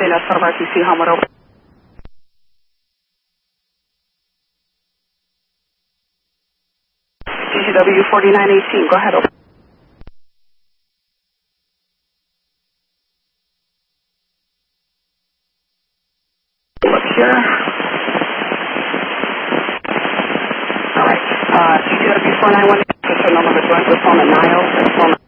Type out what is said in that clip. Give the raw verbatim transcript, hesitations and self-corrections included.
Dana out of R T C, Helmet over. G C W forty-nine eighteen, go ahead over. Look here. Alright, uh, G C W four nine one eight, number joint with phone at Niles,